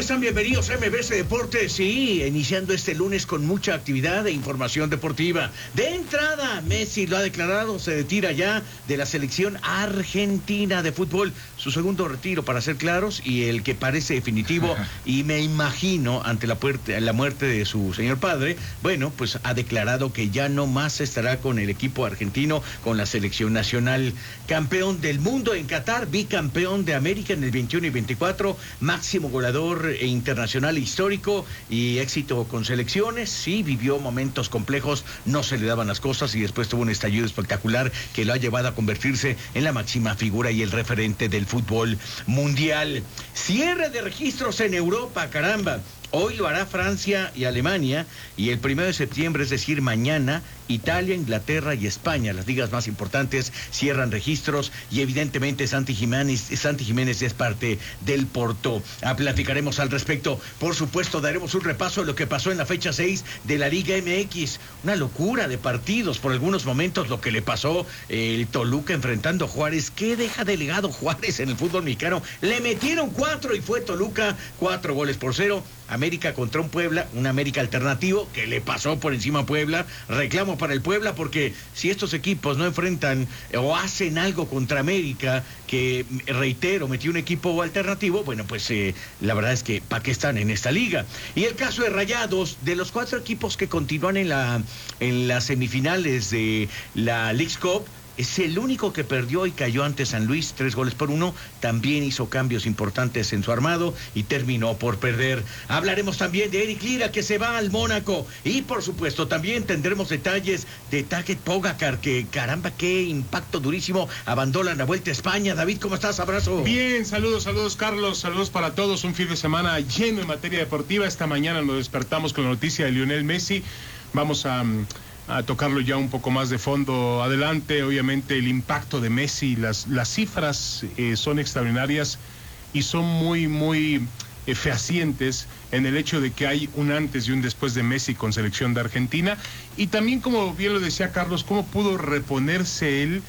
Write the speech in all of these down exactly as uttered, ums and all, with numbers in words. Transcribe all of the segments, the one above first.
están? Bienvenidos a M B C Deportes. Sí, iniciando este lunes con mucha actividad e información deportiva. De entrada, Messi lo ha declarado, se retira ya de la selección argentina de fútbol. Su segundo retiro, para ser claros, y el que parece definitivo. Y me imagino, ante la, puerta, la muerte de su señor padre, bueno, pues ha declarado que ya no más estará con el equipo argentino, con la selección nacional. Campeón del mundo en Qatar, bicampeón de América en el veintiuno y veinticuatro, máximo goleador internacional histórico y éxito con selecciones. Sí, vivió momentos complejos, no se le daban las cosas y después tuvo un estallido espectacular que lo ha llevado a convertirse en la máxima figura y el referente del fútbol mundial. Cierre de registros en Europa, caramba. Hoy lo hará Francia y Alemania, y el primero de septiembre, es decir, mañana, Italia, Inglaterra y España, las ligas más importantes, cierran registros, y evidentemente Santi Jiménez, Santi Jiménez es parte del Porto. Ah, platicaremos al respecto. Por supuesto, daremos un repaso de lo que pasó en la fecha seis de la Liga M X. Una locura de partidos por algunos momentos, lo que le pasó eh, el Toluca enfrentando a Juárez. ¿Qué deja de legado Juárez en el fútbol mexicano? Le metieron cuatro y fue Toluca, cuatro goles por cero. América contra un Puebla, un América alternativo que le pasó por encima a Puebla. Reclamo para el Puebla, porque si estos equipos no enfrentan o hacen algo contra América, que reitero, metió un equipo alternativo, bueno, pues eh, la verdad es que ¿para qué están en esta liga? Y el caso de Rayados, de los cuatro equipos que continúan en la en las semifinales de la Leagues Cup, es el único que perdió y cayó ante San Luis, tres goles por uno. También hizo cambios importantes en su armado y terminó por perder. Hablaremos también de Eric Lira, que se va al Mónaco. Y por supuesto también tendremos detalles de Takeo Pogacar, que caramba, qué impacto durísimo. Abandona la Vuelta a España. David, ¿cómo estás? Abrazo. Bien, saludos, saludos Carlos, saludos para todos. Un fin de semana lleno en materia deportiva. Esta mañana nos despertamos con la noticia de Lionel Messi. Vamos a... a tocarlo ya un poco más de fondo adelante. Obviamente el impacto de Messi, las, las cifras eh, son extraordinarias y son muy, muy eh, fehacientes en el hecho de que hay un antes y un después de Messi con selección de Argentina. Y también, como bien lo decía Carlos, cómo pudo reponerse él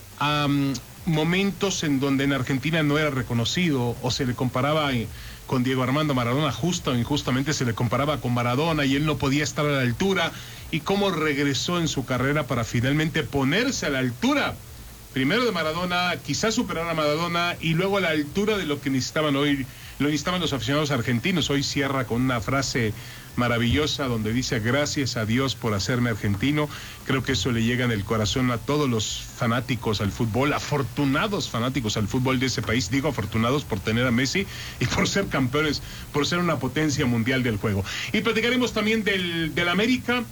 a um, momentos en donde en Argentina no era reconocido o se le comparaba eh, con Diego Armando Maradona, justo o injustamente se le comparaba con Maradona y él no podía estar a la altura, y cómo regresó en su carrera para finalmente ponerse a la altura, primero de Maradona, quizás superar a Maradona, y luego a la altura de lo que necesitaban hoy, lo necesitaban los aficionados argentinos. Hoy cierra con una frase maravillosa donde dice: gracias a Dios por hacerme argentino. Creo que eso le llega en el corazón a todos los fanáticos al fútbol, afortunados fanáticos al fútbol de ese país. Digo afortunados por tener a Messi y por ser campeones, por ser una potencia mundial del juego. Y platicaremos también del, del América.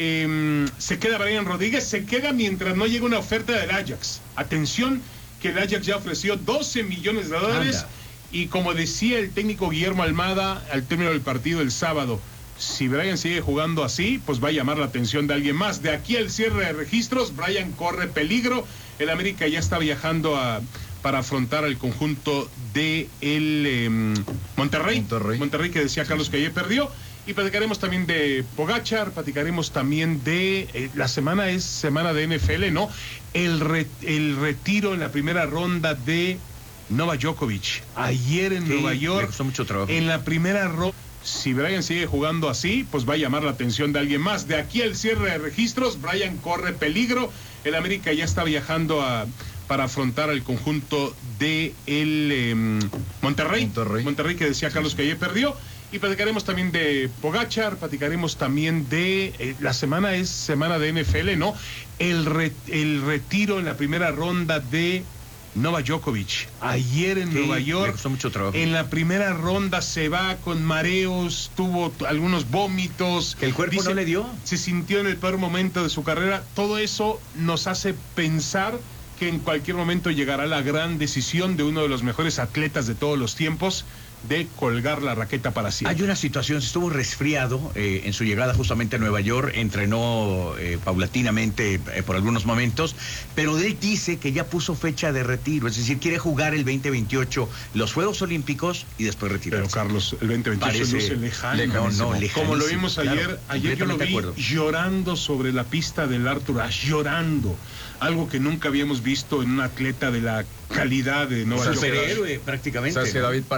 Eh, se queda Brian Rodríguez, se queda mientras no llega una oferta del Ajax. Atención, que el Ajax ya ofreció doce millones de dólares. Anda. Y como decía el técnico Guillermo Almada al término del partido el sábado, si Brian sigue jugando así, pues va a llamar la atención de alguien más. De aquí al cierre de registros, Brian corre peligro. El América ya está viajando a, para afrontar al conjunto de el eh, Monterrey. Monterrey. Monterrey, que decía Carlos que ayer perdió. Y platicaremos también de Pogacar, platicaremos también de... Eh, la semana es semana de N F L, ¿no? El, re, el retiro en la primera ronda de Novak Djokovic. Ayer en sí, Nueva York, me costó mucho trabajo. En la primera ronda. Si Brian sigue jugando así, pues va a llamar la atención de alguien más. De aquí al cierre de registros, Brian corre peligro. El América ya está viajando a... para afrontar al conjunto de el eh, Monterrey. Monterrey. Monterrey, que decía Carlos que ayer perdió. Y platicaremos también de Pogacar, platicaremos también de... Eh, la semana es semana de N F L, ¿no? El, re, el retiro en la primera ronda de Novak Djokovic. Ayer en sí, Nueva York, me costó mucho trabajo. En la primera ronda se va con mareos, tuvo algunos vómitos. ¿Que el cuerpo dice, no le dio? Se sintió en el peor momento de su carrera. Todo eso nos hace pensar que en cualquier momento llegará la gran decisión de uno de los mejores atletas de todos los tiempos, de colgar la raqueta para siempre. Hay una situación, estuvo resfriado eh, en su llegada justamente a Nueva York, entrenó eh, paulatinamente eh, por algunos momentos, pero él dice que ya puso fecha de retiro, es decir, quiere jugar el veinte veintiocho los Juegos Olímpicos y después retirarse. Pero Carlos, el veinte veintiocho Parece luce lejano. lejano, no, no, como lo vimos claro, ayer, ayer yo lo vi llorando sobre la pista del Arthur Ashe, llorando. Algo que nunca habíamos visto en un atleta de la calidad de Novak Djokovic. Superhéroe prácticamente. O sea, que David parecía que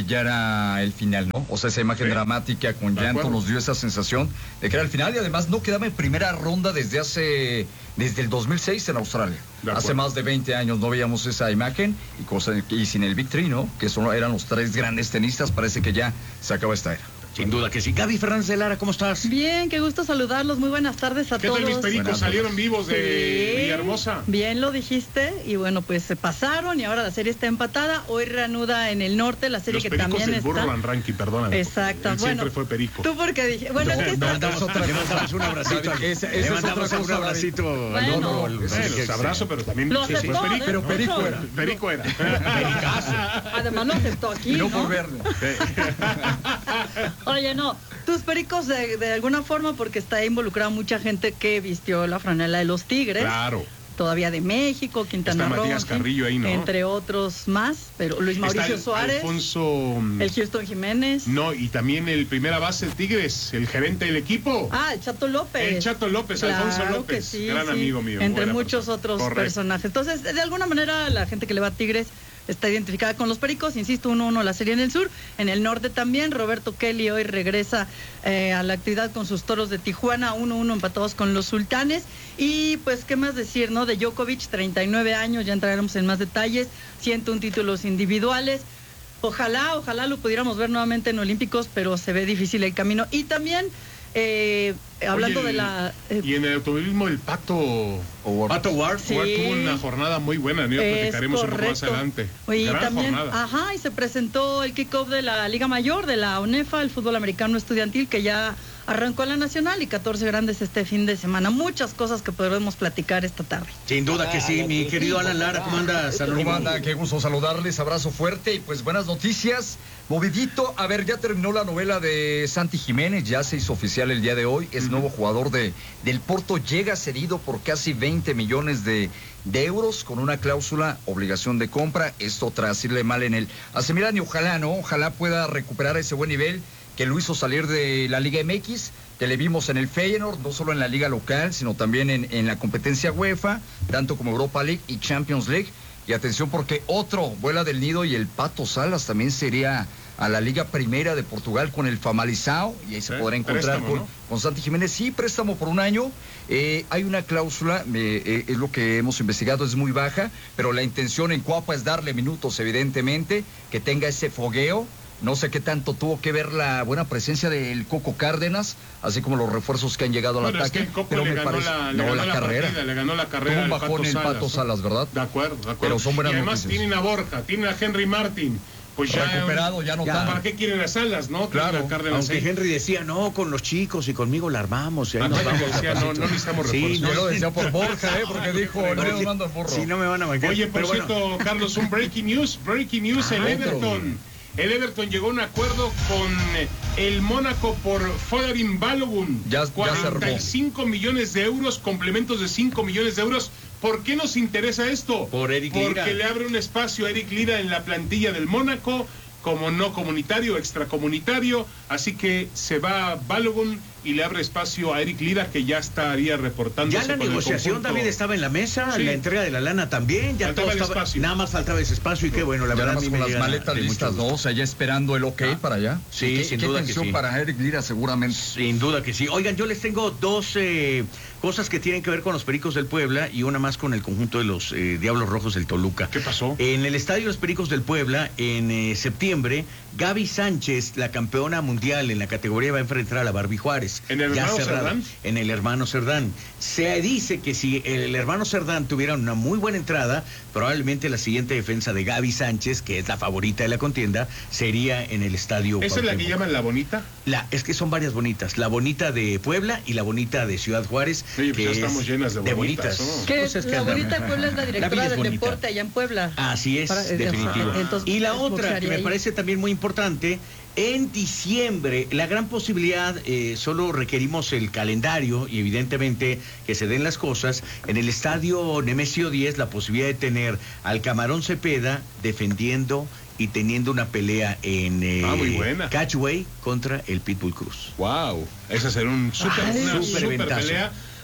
que ya era el final, ¿no? O sea, esa imagen sí. dramática con llanto acuerdo. nos dio esa sensación de que era el final y además no quedaba en primera ronda desde hace, desde el dos mil seis en Australia. Hace más de veinte años no veíamos esa imagen y, cosa, y sin el Big Three, ¿no? Que son, eran los tres grandes tenistas, parece que ya se acaba esta era. Sin duda que sí. Gaby Fernández de Lara, ¿cómo estás? Bien, qué gusto saludarlos. Muy buenas tardes a ¿Qué todos. tal mis pericos? Buenas salieron vivos de sí, Villahermosa. Bien lo dijiste. Y bueno, pues se pasaron y ahora la serie está empatada. Hoy reanuda en el norte la serie Los que pericos también del está. Burro Van Ranking, perdóname. Exacto. Él bueno, siempre fue perico. Tú porque dije. Bueno, no, es que no, esta... mandamos otra, le mandamos un abracito. Ese, le mandamos un abracito. Bueno, no, no, sí, abrazo, pero también lo sí, aceptó, fue perico. Pero perico era. Perico era. Pericazo. Además lo aceptó aquí, no, ¿no? por verlo. Oye, no. Tus pericos de, de alguna forma porque está involucrada mucha gente que vistió la franela de los Tigres. Claro. Todavía de México, Quintana Roo, Matías Carrillo ahí, ¿no? entre otros más, pero Luis Mauricio el, Suárez, Alfonso, el Houston Jiménez. No, y también el primera base del Tigres, el gerente del equipo. Ah, el Chato López. El Chato López, claro Alfonso López, que sí, gran sí. amigo mío. Entre muchos persona. otros Correcto. personajes. Entonces, de alguna manera, la gente que le va a Tigres está identificada con los pericos, insisto, uno uno la serie en el sur, en el norte también. Roberto Kelly hoy regresa eh, a la actividad con sus Toros de Tijuana, uno uno empatados con los Sultanes. Y pues, ¿qué más decir, no? De Djokovic, treinta y nueve años, ya entraremos en más detalles, ciento uno títulos individuales. Ojalá, ojalá lo pudiéramos ver nuevamente en Olímpicos, pero se ve difícil el camino. Y también, eh, hablando Oye, de la... Eh, y en el automovilismo, el Pato Howard. Pato Howard. Sí. Howard tuvo una jornada muy buena, ¿no? Platicaremos un poco más adelante. Y Gran también, jornada. ajá, y se presentó el kickoff de la Liga Mayor, de la ONEFA, el fútbol americano estudiantil, que ya arrancó en la Nacional, y catorce grandes este fin de semana. Muchas cosas que podremos platicar esta tarde. Sin duda que sí, mi querido Alan Lara, ¿cómo andas? ¿Cómo anda? Qué gusto saludarles, abrazo fuerte y pues buenas noticias. Movidito, a ver, ya terminó la novela de Santi Jiménez, ya se hizo oficial el día de hoy, es uh-huh. nuevo jugador de, del Porto, llega cedido por casi veinte millones de, de euros con una cláusula, obligación de compra, esto tras irle mal en el A C Milan y ojalá, ¿no? Ojalá pueda recuperar ese buen nivel que lo hizo salir de la Liga M X, que le vimos en el Feyenoord, no solo en la liga local, sino también en, en la competencia UEFA, tanto como Europa League y Champions League. Y atención porque otro vuela del nido y el Pato Salas también sería a la Liga Primera de Portugal con el Famalicão y ahí se eh, podrá encontrar préstamo, con, ¿no? con Santi Jiménez. Sí, préstamo por un año. Eh, hay una cláusula, eh, eh, es lo que hemos investigado, es muy baja, pero la intención en Cuapa es darle minutos, evidentemente, que tenga ese fogueo. No sé qué tanto tuvo que ver la buena presencia del Coco Cárdenas, así como los refuerzos que han llegado al bueno, ataque. Es que el Coco pero le me ganó parece, la, le no, ganó la, la carrera. Partida, le ganó la carrera. Tuvo un bajón en Pato Salas, ¿no? ¿verdad? De acuerdo, de acuerdo. Pero son buenas y además noticias. tienen a Borja, tienen a Henry Martin. Pues ya recuperado, ya no ya. tanto. ¿Para qué quieren las alas, no? Claro. Aunque ahí. Henry decía, no, con los chicos y conmigo la armamos. Y ahí ah, nos vamos decía, no, no necesitamos refuerzos. Sí, yo lo decía por Borja, ¿eh? Porque dijo, no, no mando el burro. Sí, no me van a bancar. Oye, por Pero cierto, bueno. Carlos, un breaking news. Breaking news, ah, el Everton. El Everton llegó a un acuerdo con el Mónaco por Fodorím Balogun. Ya, cuarenta y cinco millones de euros, complementos de cinco millones de euros. ¿Por qué nos interesa esto? Por Eric Lira. Porque le abre un espacio a Eric Lira en la plantilla del Mónaco, como no comunitario, extracomunitario. Así que se va Balogun y le abre espacio a Eric Lira, que ya estaría reportando. Ya la negociación también estaba en la mesa, sí. La entrega de la lana también, ya faltaba todo estaba, nada más faltaba ese espacio y qué bueno, la ya verdad. Nada más con las maletas listas, ¿no? O sea, ya esperando el ok ah. para allá. Sí, ¿Qué, sin qué duda tensión que sí. para Eric Lira seguramente. Sin duda que sí. Oigan, yo les tengo dos eh, cosas que tienen que ver con los Pericos del Puebla y una más con el conjunto de los eh, Diablos Rojos del Toluca. ¿Qué pasó? En el estadio de los Pericos del Puebla, en eh, septiembre, Gaby Sánchez, la campeona mundial en la categoría, va a enfrentar a la Barbie Juárez. ¿En el hermano Cerdán? En el hermano Cerdán. Se dice que si el hermano Cerdán tuviera una muy buena entrada, probablemente la siguiente defensa de Gaby Sánchez, que es la favorita de la contienda, sería en el estadio. ¿Esa es la que llaman la bonita? La, es que son varias bonitas. La bonita de Puebla y la bonita de Ciudad Juárez. Oye, pues que ya es estamos llenas de bonitas. De bonitas. ¿no? ¿Qué es? Pues es la bonita de Puebla es la directora del bonita. deporte allá en Puebla. Así es, Para, definitivo. Entonces, y la otra, que me ahí. parece también muy importante, en diciembre, la gran posibilidad, eh, solo requerimos el calendario y evidentemente que se den las cosas, en el estadio Nemesio diez, la posibilidad de tener al Camarón Cepeda defendiendo y teniendo una pelea en eh, ah, muy buena. Catchway contra el Pitbull Cruz. Wow, esa será un super, ah, una super, super pelea.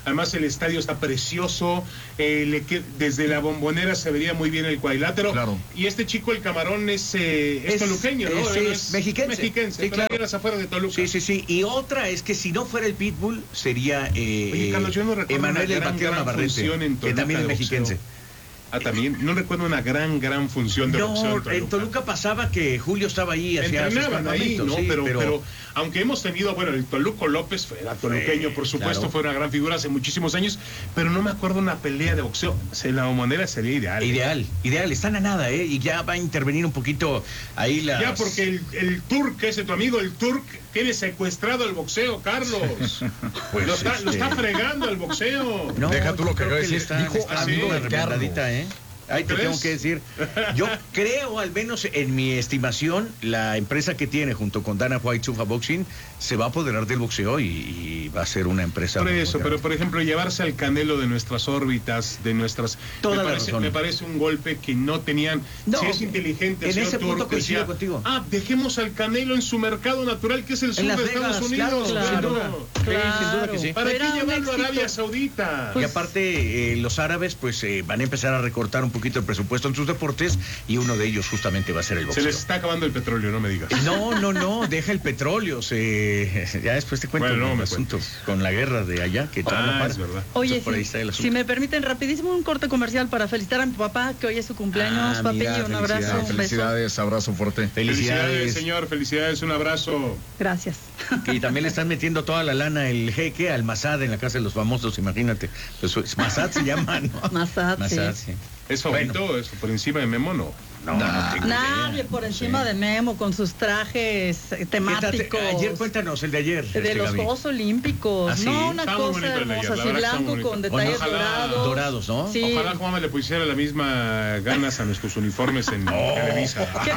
además el estadio está precioso, eh, le que, desde la Bombonera se vería muy bien el cuadrilátero. Claro. Y este chico, el Camarón, es, eh, es, es toluqueño, ¿no? Es, es, es mexiquense. Mexiquense, sí, claro. Las afueras de Toluca. Sí, sí, sí. Y otra es que si no fuera el Pitbull, sería eh, Oye, Carlos, yo no recuerdo Emanuel una el gran, Vaquero gran Navarrete, función en que Toluca también es de mexiquense. boxeo. Ah, también. No recuerdo una gran, gran función de No, boxeo en Toluca. en Toluca pasaba que Julio estaba ahí, hacía sus entrenaban ahí, ¿no? sí, pero, pero... pero aunque hemos tenido, bueno, el Toluco López era toluqueño, por supuesto, claro. fue una gran figura hace muchísimos años, pero no me acuerdo una pelea de boxeo. Se la manera sería ideal. Ideal, ideal, están a nada, ¿eh? Y ya va a intervenir un poquito ahí la. Ya, porque el, el Turk, ese tu amigo, el Turk, tiene secuestrado el boxeo, Carlos. Pues lo, está, este... lo está fregando el boxeo. No, deja tú lo que acaba de decir. está, Dijo está amigo una de Carlos. remendadita, ¿eh? Ahí te ¿Crees? tengo que decir, yo creo, al menos en mi estimación, la empresa que tiene junto con Dana White Tufa Boxing se va a apoderar del boxeo y, y va a ser una empresa. Por eso, moderna. pero por ejemplo, llevarse al Canelo de nuestras órbitas, de nuestras... Toda me la parece, razón. me parece un golpe que no tenían... No, si es inteligente, en señor ese punto Turk, coincido decía, contigo. Ah, dejemos al Canelo en su mercado natural, que es el sur En de Las Estados Vegas, Unidos. claro, sin claro. duda. Sí, sin duda que sí. ¿Para Era qué un llevarlo a éxito. Arabia Saudita? Y aparte, eh, los árabes pues eh, van a empezar a recortar un poquito el presupuesto en sus deportes y uno de ellos justamente va a ser el Se boxeo. les está acabando el petróleo, no me digas. No, no, no, deja el petróleo. Se... Ya después te cuento Bueno, no el me asunto cuentes. con la guerra de allá, que todavía no Ah, para. es verdad. Oye, Entonces, por ahí si, está el asunto. si me permiten rapidísimo un corte comercial para felicitar a mi papá, que hoy es su cumpleaños. Ah, Papi, mira, un abrazo, felicidades, un beso. Felicidades, abrazo fuerte. Felicidades, Felicidades. señor, felicidades, un abrazo. Gracias. Y también le están metiendo toda la lana el jeque al Masad en la casa de los famosos, imagínate. Pues Masad se llama, ¿no? Masad, Masad, sí. sí. ¿Es favorito Bueno. eso por encima de Memo? No. No, no tengo Nadie idea. por encima Sí. de Memo con sus trajes eh, ¿Qué temáticos. tal? Ayer, cuéntanos, el de ayer. De este, los Gaby. Juegos Olímpicos. ¿Ah, sí? No, una Está muy cosa bonito el de ayer, hermosa, la así verdad está muy blanco bonito. con detalles Ojalá- dorados. Dorados, ¿no? Sí. Ojalá Juanma le pusiera la misma ganas a nuestros uniformes en Televisa. ¿Qué?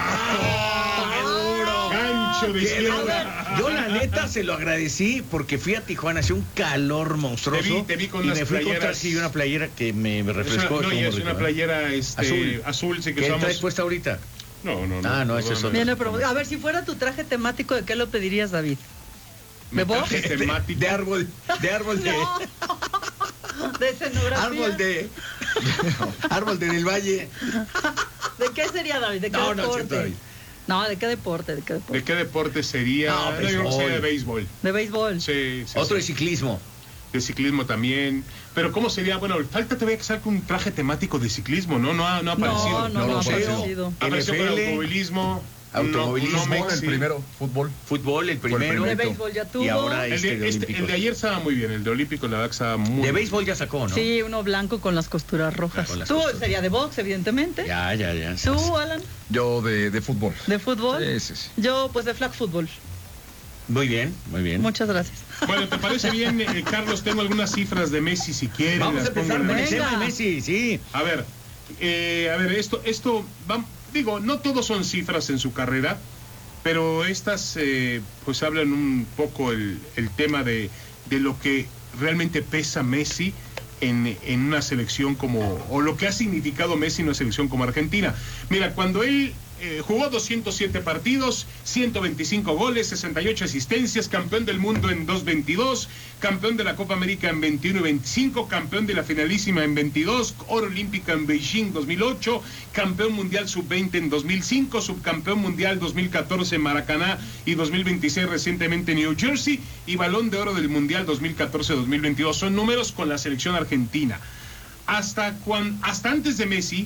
Gancho de Qué izquierda. dura. Yo la neta se lo agradecí porque fui a Tijuana, hacía un calor monstruoso. Te vi- te vi con y unas me fui con playeras. traje y una playera que me, me Es una, refrescó. no, estuvo y muy es rico, una ¿eh? playera este, Azul. azul, sí que ¿Qué usamos. traes puesta ahorita? No, no, no. Ah, no, ese es otro. Viene, pero, a ver, si fuera tu traje temático, ¿de qué lo pedirías, David? ¿De vos? Traje temático. De árbol, de árbol de... No. De escenografía. Árbol de... árbol de del Valle. ¿De qué sería, David? ¿De qué No, no, deporte? cierto, David. No, ¿de qué deporte? ¿De qué deporte? ¿De qué deporte sería? No, yo creo que béisbol. sería de béisbol. De béisbol. Sí, sí, Otro de sí. ciclismo. De ciclismo también. Pero ¿cómo sería? Bueno, falta todavía que salga un traje temático de ciclismo, ¿no? No ha, no ha aparecido. No, no, No no, lo ha sé. aparecido. Apareció con N F L, automovilismo. automovilismo, no, no el sí. primero, fútbol. Fútbol, el Fue el primero. De primero. béisbol ya tuvo. Y ahora El este de, de este- olímpicos. el de ayer estaba muy bien, el de olímpico la verdad que estaba muy De bien. béisbol ya sacó, ¿no? Sí, uno blanco con las costuras rojas. Con las Tú costuras. sería de box, evidentemente. Ya, ya, ya. Tú, Alan, Yo de, de fútbol. de fútbol. Sí, sí, sí. Yo, pues, de flag fútbol. Muy bien, muy bien. Muchas gracias. Bueno, ¿te parece bien, eh, Carlos? Tengo algunas cifras de Messi si quieren. Vamos a las pongo empezar en con la- el Venga. tema de Messi, sí. A ver, eh, a ver, esto, esto, vam- digo, no todos son cifras en su carrera, pero estas, eh, pues hablan un poco el, el tema de, de lo que realmente pesa Messi en, en una selección como, o lo que ha significado Messi en una selección como Argentina. Mira, cuando él eh, jugó doscientos siete partidos, ciento veinticinco goles, sesenta y ocho asistencias, campeón del mundo en dos veintidós, campeón de la Copa América en veintiuno y veinticinco, campeón de la finalísima en veintidós, oro olímpico en Beijing dos mil ocho, campeón mundial sub veinte en dos mil cinco, subcampeón mundial dos mil catorce en Maracaná y dos mil veintiséis recientemente en New Jersey y balón de oro del mundial dos mil catorce dos mil veintidós. Son números con la selección argentina. Hasta, cuan, hasta antes de Messi,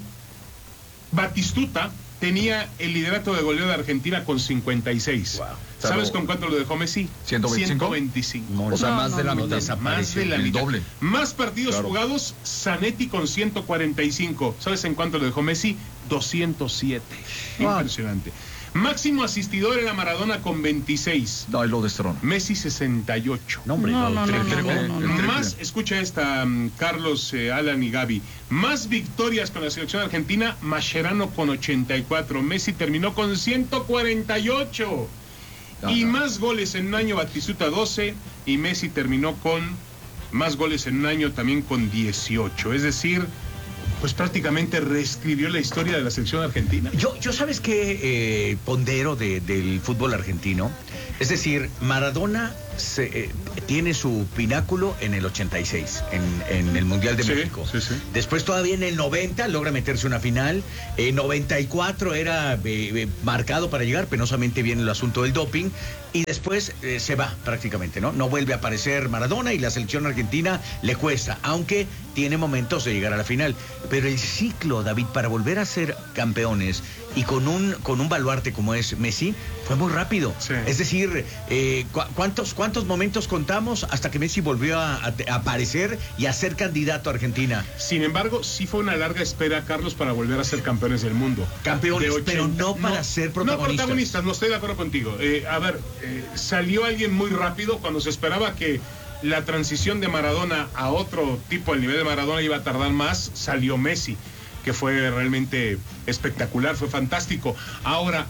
Batistuta tenía el liderato de goleo de Argentina con cincuenta y seis. Wow. ¿Sabes Claro. con cuánto lo dejó Messi? ¿ciento veinticinco? ciento veinticinco. O sea, No, más no, de la no, mitad. desapareció. Más de la el mitad. doble. Más partidos Claro. jugados, Zanetti con ciento cuarenta y cinco. ¿Sabes en cuánto lo dejó Messi? doscientos siete. Wow. Impresionante. Máximo asistidor era Maradona con veintiséis. No, ahí lo destrona. Messi sesenta y ocho. No, hombre, No, no, no, triple, no, triple. no, El no. triple. Más, escucha esta, um, Carlos, eh, Alan y Gaby. Más victorias con la selección argentina, Mascherano con ochenta y cuatro. Messi terminó con ciento cuarenta y ocho. Y Ajá. más goles en un año, Batistuta doce. Y Messi terminó con más goles en un año también con dieciocho. Es decir, pues prácticamente reescribió la historia de la selección argentina. Yo, yo sabes qué eh, pondero de- del fútbol argentino. Es decir, Maradona se, eh, tiene su pináculo en el ochenta y seis, en, en el Mundial de Sí, México. sí, sí. Después todavía en el noventa logra meterse una final. En noventa y cuatro era eh, eh, marcado para llegar, penosamente viene el asunto del doping. Y después eh, se va prácticamente, ¿no? No vuelve a aparecer Maradona y la selección argentina le cuesta, aunque tiene momentos de llegar a la final. Pero el ciclo, David, para volver a ser campeones y con un, con un baluarte como es Messi, fue muy rápido. Sí. Es decir, eh, ¿cu ¿cuántos, ¿cuántos momentos contamos hasta que Messi volvió a, a, a aparecer y a ser candidato a Argentina? Sin embargo, sí fue una larga espera, Carlos, para volver a ser campeones del mundo. Campeones, De pero no para ser protagonistas. No protagonistas, no estoy de acuerdo contigo. Eh, a ver, eh, salió alguien muy rápido cuando se esperaba que la transición de Maradona a otro tipo, el nivel de Maradona iba a tardar más, salió Messi, que fue realmente espectacular, fue fantástico. Ahora,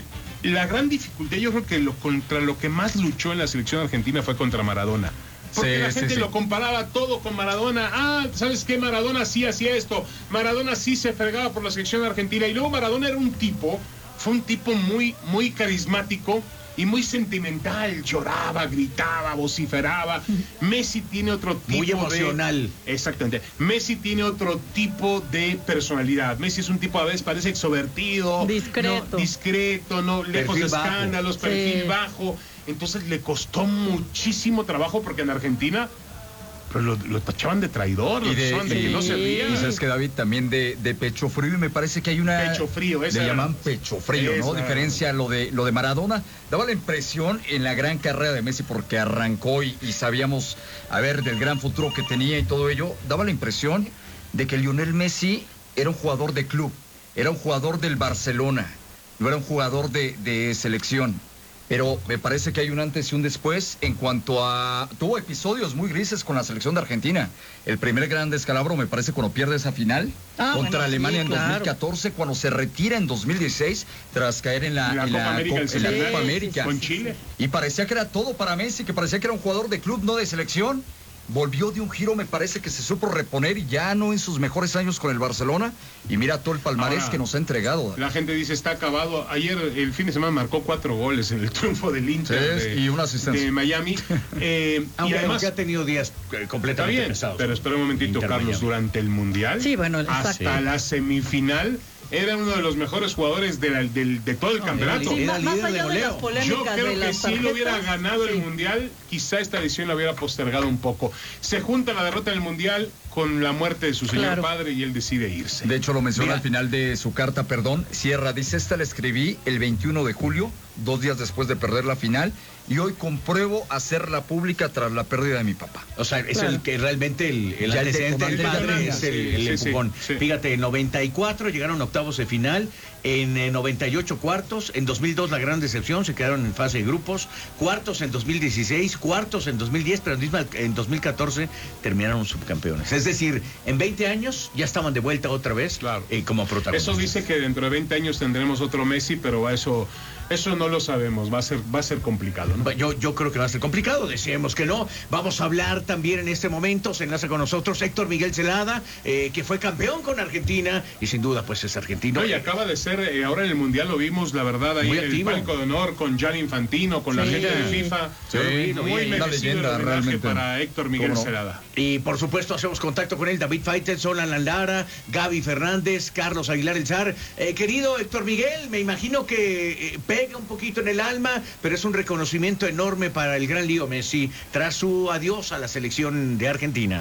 la gran dificultad, yo creo que lo, contra lo que más luchó en la selección argentina fue contra Maradona. Porque Sí, la sí, gente sí. lo comparaba todo con Maradona. Ah, ¿sabes qué? Maradona sí hacía esto. Maradona sí se fregaba por la selección argentina. Y luego Maradona era un tipo, fue un tipo muy, muy carismático y muy sentimental. Lloraba, gritaba, vociferaba. Messi tiene otro tipo Muy emocional. de... Exactamente. Messi tiene otro tipo de personalidad. Messi es un tipo a veces parece extrovertido. Discreto. No, discreto, no, lejos de Perfil bajo. escándalos, perfil Sí. bajo. Entonces le costó muchísimo trabajo porque en Argentina pues, lo, lo tachaban de traidor, lo Y de- tachaban de que no sí. servía. Y sabes que David también de, de pecho frío, y me parece que hay una... Pecho frío, esa Le era. llaman pecho frío, ¿no? Esa. Diferencia a lo de, lo de Maradona. Daba la impresión en la gran carrera de Messi, porque arrancó y, y sabíamos, a ver, del gran futuro que tenía y todo ello, daba la impresión de que Lionel Messi era un jugador de club, era un jugador del Barcelona, no era un jugador de, de selección. Pero me parece que hay un antes y un después en cuanto a... Tuvo episodios muy grises con la selección de Argentina. El primer gran descalabro me parece cuando pierde esa final Ah, contra bueno, Alemania sí, en claro. dos mil catorce, cuando se retira en dos mil dieciséis tras caer en la, La en Copa la América Co- del en la Centenario. Copa Sí, América. Con Chile. Y parecía que era todo para Messi, que parecía que era un jugador de club, no de selección. Volvió de un giro, me parece que se supo reponer, y ya no en sus mejores años con el Barcelona. Y mira todo el palmarés Ahora, que nos ha entregado. La gente dice está acabado. Ayer, el fin de semana, marcó cuatro goles en el triunfo del Inter Sí, de, y una asistencia. de Miami. Eh, y Aunque, además, aunque ha tenido días eh, está completamente bien, pesados. pero espera un momentito, Inter Carlos, Miami. durante el Mundial, Sí, bueno, hasta exacto. la semifinal, era uno de los mejores jugadores de, la- del- de todo el No, campeonato. era Sí, más, más líder de allá de goleo. las polémicas Yo creo de que las si él hubiera tarjetas, ganado el sí. Mundial, quizá esta edición la hubiera postergado un poco. Se junta la derrota del Mundial con la muerte de su señor Claro. padre y él decide irse. De hecho, lo menciona Mira. al final de su carta, perdón. Sierra dice, esta la escribí el veintiuno de julio, dos días después de perder la final, y hoy compruebo hacerla pública tras la pérdida de mi papá. O sea, es Claro. el que realmente el, el Ya el antecedente del detonante padre del es el, sí, el sí, sí, empujón. sí. Fíjate, en noventa y cuatro llegaron a octavos de final, en eh, noventa y ocho cuartos, en dos mil dos la gran decepción, se quedaron en fase de grupos, cuartos en dos mil dieciséis, cuartos en dos mil diez, pero misma- en dos mil catorce terminaron subcampeones. Es decir, en veinte años ya estaban de vuelta otra vez Claro. eh, como protagonistas. Eso dice que dentro de veinte años tendremos otro Messi, pero eso, eso no lo sabemos, va a ser, va a ser complicado, ¿no? Yo, yo creo que va a ser complicado, deseemos que no. Vamos a hablar también en este momento, se enlaza con nosotros Héctor Miguel Celada, eh, que fue campeón con Argentina y sin duda pues es argentino. No, y acaba de ser, eh, ahora en el Mundial lo vimos, la verdad, ahí Muy en activo. el palco de honor con Gianni Infantino, con la Sí. gente de FIFA. Sí, muy una merecido leyenda, el homenaje realmente. para Héctor Miguel ¿Cómo no? Celada. Y por supuesto hacemos contacto con él, David Faitelson, Alan Lara, Gaby Fernández, Carlos Aguilar El Zar. Eh, querido Héctor Miguel, me imagino que eh, pega un poquito en el alma, pero es un reconocimiento enorme para el gran Leo Messi tras su adiós a la selección de Argentina.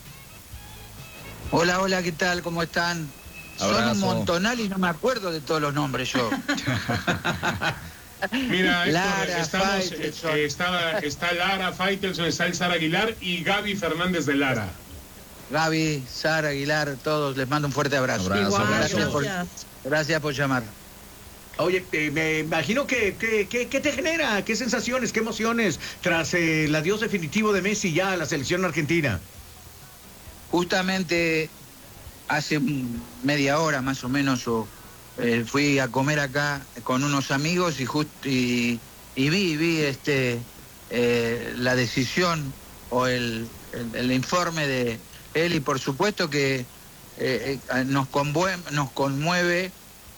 Hola, hola, ¿qué tal? ¿Cómo están? Son Abrazo. un montonal y no me acuerdo de todos los nombres yo. Mira, Héctor, Lara, estamos, Faitelson. eh, está, está Lara, Faitelson, está el Zar Aguilar y Gaby Fernández de Lara. Gaby, Sara, Aguilar, todos, les mando un fuerte abrazo. Abrazo, Igual, abrazo. Gracias por, gracias. gracias por llamar. Oye, eh, me imagino que, que, que- ¿qué te genera? ¿Qué sensaciones, qué emociones tras eh, el adiós definitivo de Messi ya a la selección argentina? Justamente hace mm, media hora más o menos o, eh, fui a comer acá con unos amigos y, just- y, y vi, vi este, eh, la decisión o el, el- el informe de él y por supuesto que eh, eh, nos, conmue- nos conmueve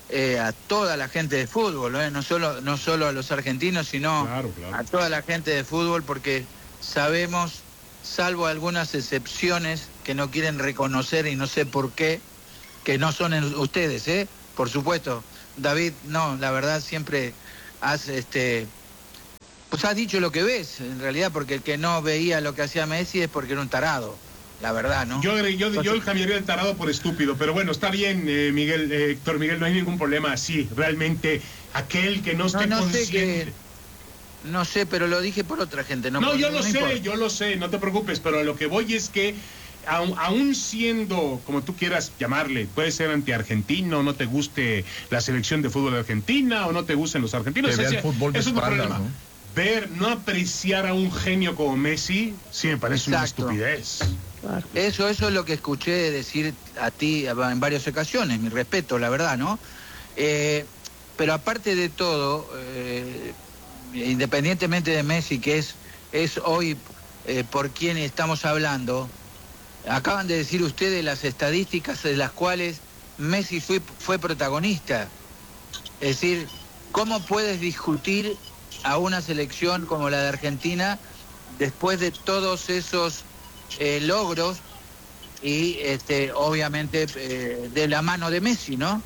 eh, a toda la gente de fútbol, ¿eh? no solo no solo a los argentinos, sino Claro, claro. a toda la gente de fútbol, porque sabemos, salvo algunas excepciones que no quieren reconocer y no sé por qué, que no son en ustedes, ¿eh? Por supuesto, David, no, la verdad siempre has, este, pues has dicho lo que ves, en realidad, porque el que no veía lo que hacía Messi es porque era un tarado, la verdad, ¿no? Yo, yo, Entonces, yo el cambiaría el tarado por estúpido, pero bueno, está bien, eh, Miguel, eh, Héctor Miguel, no hay ningún problema así. Realmente, aquel que no esté no, no sé consciente... que, no sé, pero lo dije por otra gente, no, No, por- yo lo sé, importa. yo lo sé, no te preocupes, pero a lo que voy es que aun, aun siendo, como tú quieras llamarle, puede ser anti-argentino, no te guste la selección de fútbol de Argentina o no te gusten los argentinos. Que vea ese- el fútbol de eso no es espaldas, problema. ¿no? Ver, no apreciar a un genio como Messi, sí me parece Exacto. una estupidez. Claro. Eso, eso es lo que escuché decir a ti en varias ocasiones, mi respeto, la verdad, ¿no? Eh, pero aparte de todo, eh, independientemente de Messi, que es, es hoy eh, por quien estamos hablando, acaban de decir ustedes las estadísticas de las cuales Messi fue, fue protagonista. Es decir, ¿cómo puedes discutir a una selección como la de Argentina después de todos esos eh, logros y este obviamente eh, de la mano de Messi, ¿no?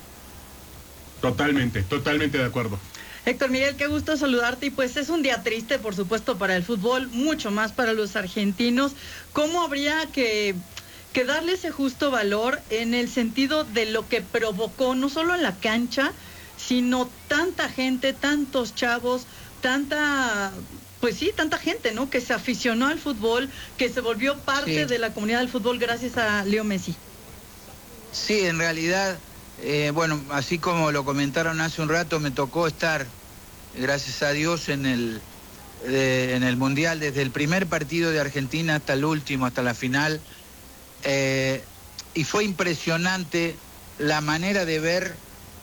Totalmente, totalmente de acuerdo. Héctor Miguel, qué gusto saludarte, y pues es un día triste, por supuesto, para el fútbol, mucho más para los argentinos. ¿Cómo habría que, que darle ese justo valor en el sentido de lo que provocó, no solo en la cancha, sino tanta gente, tantos chavos, tanta, pues sí, tanta gente, ¿no? Que se aficionó al fútbol, que se volvió parte Sí. de la comunidad del fútbol gracias a Leo Messi? Sí, en realidad, eh, bueno, así como lo comentaron hace un rato, me tocó estar, gracias a Dios, en el, eh, en el Mundial, desde el primer partido de Argentina hasta el último, hasta la final, eh, y fue impresionante la manera de ver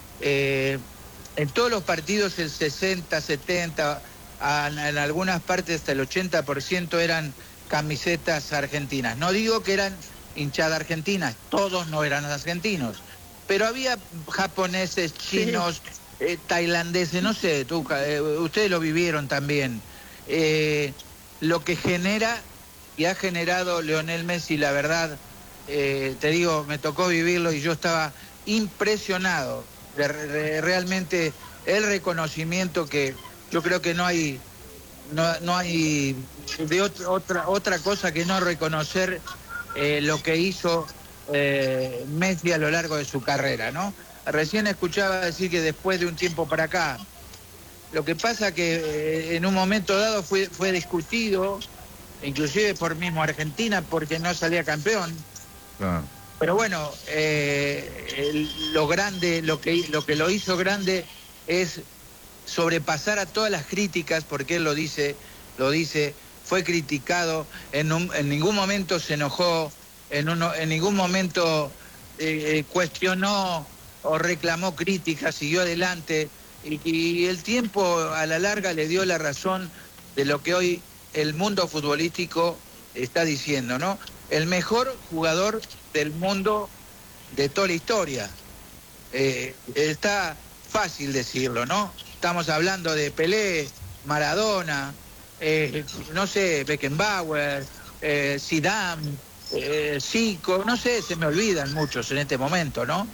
eh, en todos los partidos el sesenta, setenta, a- en algunas partes hasta el ochenta por ciento eran camisetas argentinas. No digo que eran hinchada argentina, todos no eran argentinos, pero había japoneses, chinos, eh, tailandeses, no sé, tú, eh, ustedes lo vivieron también. Eh, lo que genera y ha generado Lionel Messi, la verdad, eh, te digo, me tocó vivirlo y yo estaba impresionado de, de realmente el reconocimiento que yo creo que no hay no, no hay de otra otra otra cosa que no reconocer eh, lo que hizo eh, Messi a lo largo de su carrera, ¿no? Recién escuchaba decir que después de un tiempo para acá, lo que pasa que eh, en un momento dado fue fue discutido, inclusive por mismo Argentina, porque no salía campeón. Ah. Pero bueno, eh, el- lo grande, lo que, lo que lo hizo grande es sobrepasar a todas las críticas, porque él lo dice, lo dice, fue criticado, en, un- en ningún momento se enojó, en, uno, en ningún momento eh, cuestionó o reclamó críticas, siguió adelante, y, y el tiempo a la larga le dio la razón de lo que hoy el mundo futbolístico está diciendo, ¿no? El mejor jugador del mundo de toda la historia. Eh, está fácil decirlo, ¿no? Estamos hablando de Pelé, Maradona, eh, no sé, Beckenbauer, eh, Zidane, eh, Zico, no sé, se me olvidan muchos en este momento, ¿no?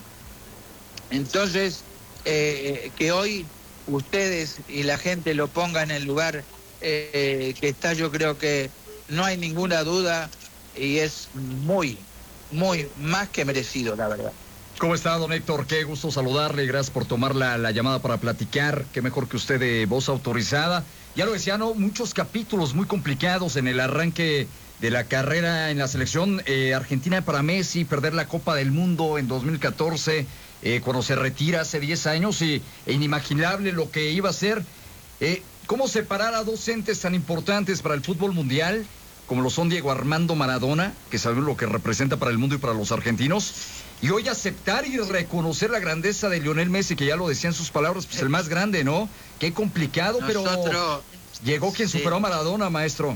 Entonces, eh, que hoy ustedes y la gente lo pongan en el lugar eh, que está, yo creo que no hay ninguna duda y es muy, muy más que merecido, la verdad. ¿Cómo está, don Héctor? Qué gusto saludarle. Gracias por tomar la, la llamada para platicar. Qué mejor que usted de voz autorizada. Ya lo decía, ¿no? Muchos capítulos muy complicados en el arranque de la carrera en la selección eh, argentina para Messi, perder la Copa del Mundo en dos mil catorce, eh, cuando se retira hace diez años, y, e inimaginable lo que iba a ser. Eh, ¿Cómo separar a dos entes tan importantes para el fútbol mundial, como lo son Diego Armando Maradona, que sabemos lo que representa para el mundo y para los argentinos, y hoy aceptar y reconocer la grandeza de Lionel Messi, que ya lo decía en sus palabras, pues el más grande, ¿no? Qué complicado, Nosotros, pero llegó quien sí. superó a Maradona, maestro.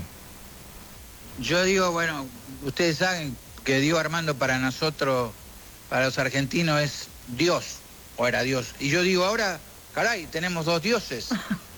Yo digo, bueno, ustedes saben que Diego Armando para nosotros, para los argentinos, es Dios. o era Dios. Y yo digo, ahora, caray, tenemos dos dioses.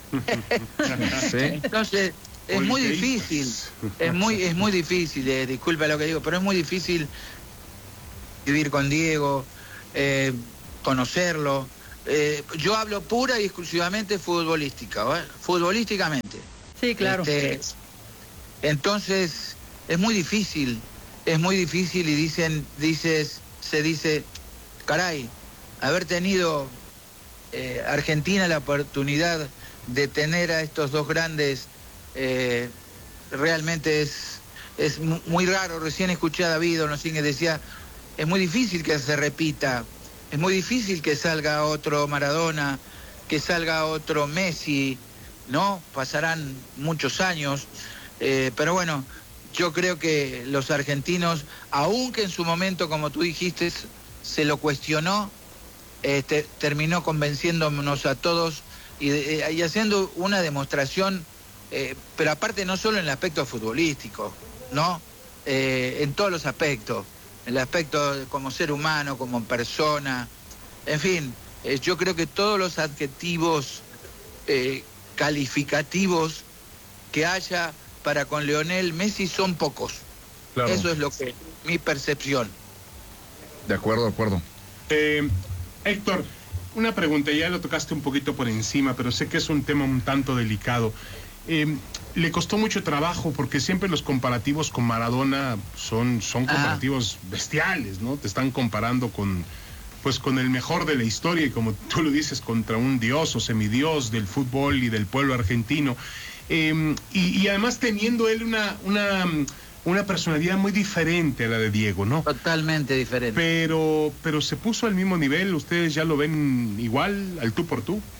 Sí. Entonces, es muy difícil, es muy, es muy difícil, eh, disculpa lo que digo, pero es muy difícil vivir con Diego, eh, conocerlo. Eh, yo hablo pura y exclusivamente futbolística, ¿eh? futbolísticamente. Sí, claro. Este, entonces, es muy difícil, es muy difícil y dicen, dices, se dice, caray, haber tenido eh, Argentina la oportunidad de tener a estos dos grandes, eh, realmente es, es muy raro. Recién escuché a David Onosín que decía, es muy difícil que se repita, es muy difícil que salga otro Maradona, que salga otro Messi, ¿no? Pasarán muchos años, eh, pero bueno, yo creo que los argentinos, aunque en su momento, como tú dijiste, se lo cuestionó, este, terminó convenciéndonos a todos y, y haciendo una demostración, eh, pero aparte no solo en el aspecto futbolístico, ¿no? Eh, en todos los aspectos, en el aspecto como ser humano, como persona, en fin, eh, yo creo que todos los adjetivos eh, calificativos que haya para con Lionel Messi son pocos. Claro. Eso es lo que mi percepción. De acuerdo, de acuerdo. Eh, Héctor, una pregunta, ya lo tocaste un poquito por encima, pero sé que es un tema un tanto delicado. Eh, le costó mucho trabajo porque siempre los comparativos con Maradona son, son comparativos ah. bestiales, ¿no? Te están comparando con, pues, con el mejor de la historia y, como tú lo dices, contra un dios o semidios del fútbol y del pueblo argentino. Eh, y, y además teniendo él una, una, una personalidad muy diferente a la de Diego, ¿no? Totalmente diferente. Pero, pero se puso al mismo nivel, ¿ustedes ya lo ven igual, al tú por tú?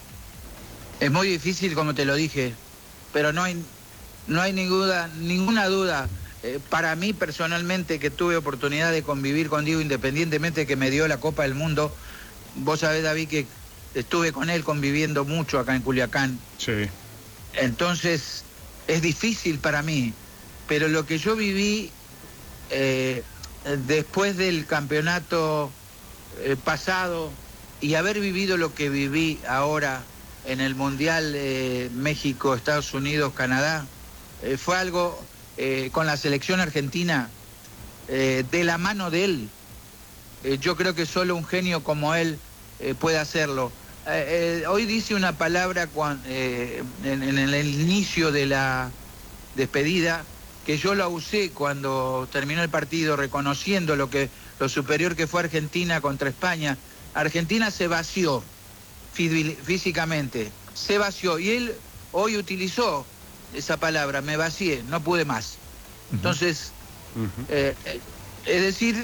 Es muy difícil, como te lo dije, pero no hay, no hay ninguna, ninguna duda. Eh, para mí personalmente, que tuve oportunidad de convivir con Diego, independientemente de que me dio la Copa del Mundo, vos sabés, David, que estuve con él conviviendo mucho acá en Culiacán. Sí. Entonces, es difícil para mí, pero lo que yo viví eh, después del campeonato eh, pasado y haber vivido lo que viví ahora en el Mundial eh, México, Estados Unidos, Canadá, eh, fue algo eh, con la selección argentina, eh, de la mano de él. Eh, yo creo que solo un genio como él eh, puede hacerlo. Eh, eh, hoy dice una palabra cuando, eh, en, en el inicio de la despedida, que yo la usé cuando terminó el partido, reconociendo lo que lo superior que fue Argentina contra España. Argentina se vació físicamente, se vació, y él hoy utilizó esa palabra, me vacié, no pude más. Uh-huh. Entonces, uh-huh. eh, eh, es decir,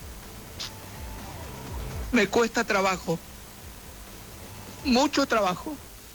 me cuesta trabajo, mucho trabajo.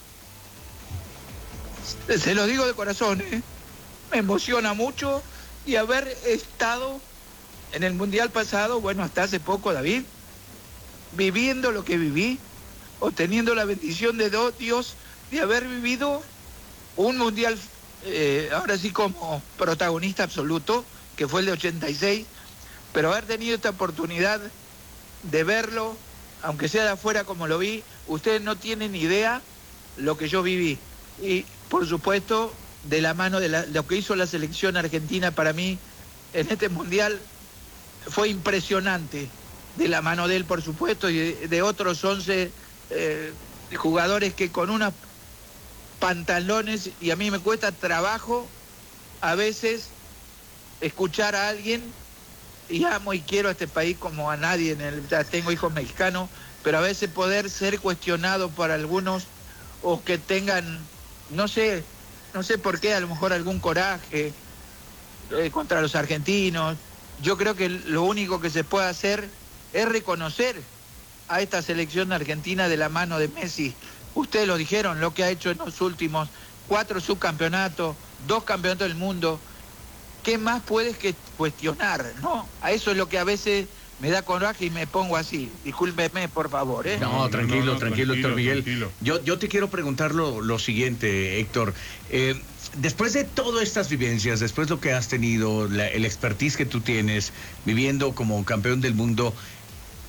Se lo digo de corazón, ¿eh? Me emociona mucho, y haber estado en el Mundial pasado, bueno, hasta hace poco, David, viviendo lo que viví, o teniendo la bendición de Dios de haber vivido un Mundial, eh, ahora sí como protagonista absoluto, que fue el de ochenta y seis, pero haber tenido esta oportunidad de verlo, aunque sea de afuera como lo vi, ustedes no tienen idea lo que yo viví. Y por supuesto, de la mano de la, lo que hizo la selección argentina para mí en este Mundial fue impresionante, de la mano de él, por supuesto, y de, de otros once eh, jugadores que con unos pantalones, y a mí me cuesta trabajo a veces escuchar a alguien, y amo y quiero a este país como a nadie, en el, ya tengo hijos mexicanos, pero a veces poder ser cuestionado por algunos, o que tengan, no sé, no sé por qué, a lo mejor algún coraje eh, contra los argentinos. Yo creo que lo único que se puede hacer es reconocer a esta selección argentina de la mano de Messi. Ustedes lo dijeron, lo que ha hecho en los últimos cuatro subcampeonatos, dos campeonatos del mundo. ¿Qué más puedes que cuestionar, no? A eso es lo que a veces me da coraje y me pongo así. Discúlpeme, por favor, ¿eh? No, tranquilo, no, no, tranquilo, Héctor Miguel. Tranquilo. Yo, yo te quiero preguntar lo, lo siguiente, Héctor. Eh, después de todas estas vivencias, después de lo que has tenido, la, el expertise que tú tienes, viviendo como campeón del mundo,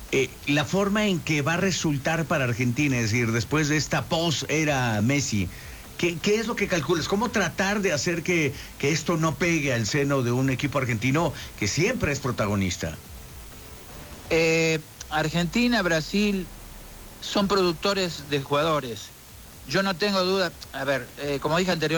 eh, la forma en que va a resultar para Argentina, es decir, después de esta post-era Messi, ¿qué, ¿qué es lo que calculas? ¿Cómo tratar de hacer que, que esto no pegue al seno de un equipo argentino que siempre es protagonista? Eh, Argentina, Brasil son productores de jugadores. Yo no tengo duda, a ver, eh, como dije anteriormente,